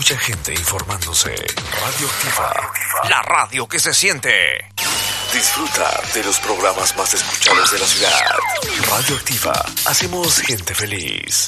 Mucha gente informándose. Radioactiva, la radio que se siente. Disfruta de los programas más escuchados de la ciudad. Radioactiva, hacemos gente feliz.